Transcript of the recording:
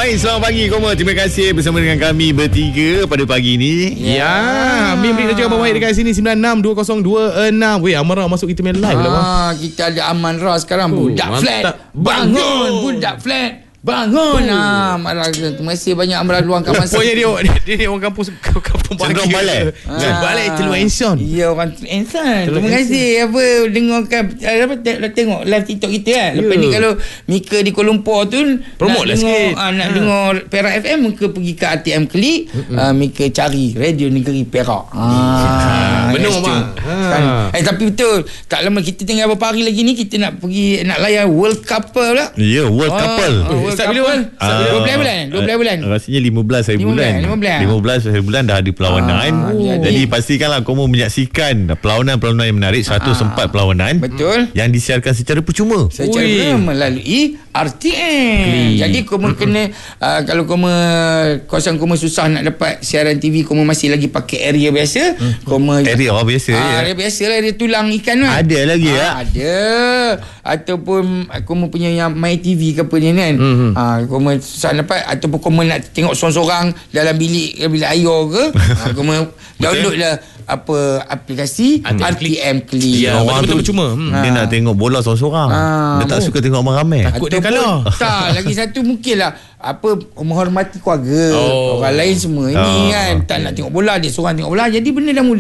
Baik, selamat pagi Koma. Terima kasih bersama dengan kami bertiga pada pagi ni. Ya, Mim Rik dan juga Abang Wahid dekat sini 962026. Weh, Amara masuk kita main live lah. Kita ada Amanra sekarang. Budak mantap. flat bangun. Budak flat bangun. Amara, terima kasih banyak Amara luangkan masa. Pokoknya dia orang kampung Cenderung balik. Balik Teluk Enson. Ya, orang Enson. Terima kasih apa dengarkan tengok live TikTok kita kan. Lepas ni kalau Mika di Kuala Lumpur tu promote lah sikit. Nak dengar Perak FM, Mika pergi ke ATM Klik. Mika cari Radio Negeri Perak. Benar bang. Kan? Tapi betul, tak lama kita tinggal beberapa hari lagi ni kita nak pergi nak layan World Couple lah. Ya, World Couple. World Start bila, Couple. Bang? 12 bulan. Rasanya 15 hari bulan. 15 hari bulan dah ada perlawanan. Jadi pastikanlah kamu menyaksikan perlawanan-perlawanan yang menarik. 104 perlawanan. Betul. Yang disiarkan secara percuma. Secara melalui RTM. Jadi kamu kena kalau kamu kawasan kamu susah nak dapat siaran TV, kamu masih lagi pakai area biasa, kamu Area biasa area biasa lah, area tulang ikan lah. Ada lagi ya? Ada. Ataupun kamu punya yang My TV ke apa ni kan. Kamu susah dapat, ataupun kamu nak tengok sorang-sorang dalam bilik air ke, kamu download lah aplikasi RTM Clear. Ya, betul-betul percuma. Dia nak tengok bola seorang-seorang. Dia tak suka tengok ramai-ramai. Takut dia kalah. Tak, lagi satu mungkinlah menghormati keluarga. Orang lain semua ini kan tak nak tengok bola, dia seorang tengok bola. Jadi benda dah mula.